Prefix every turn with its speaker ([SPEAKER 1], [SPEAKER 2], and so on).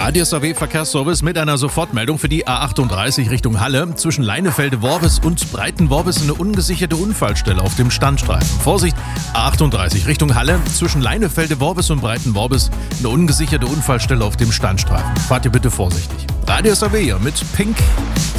[SPEAKER 1] Radio SAW Verkehrsservice mit einer Sofortmeldung für die A38 Richtung Halle. Zwischen Leinefelde-Worbis und Breiten-Worbis eine ungesicherte Unfallstelle auf dem Standstreifen. Vorsicht, A38 Richtung Halle. Zwischen Leinefelde-Worbis und Breiten-Worbis eine ungesicherte Unfallstelle auf dem Standstreifen. Fahrt ihr bitte vorsichtig. Radio SAW mit Pink.